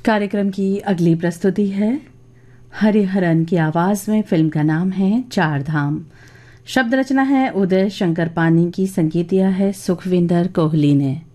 कार्यक्रम की अगली प्रस्तुति है हरिहरन की आवाज में। फिल्म का नाम है चार धाम। शब्द रचना है उदय शंकर पानी की, संगीत दिया है सुखविंदर कोहली ने।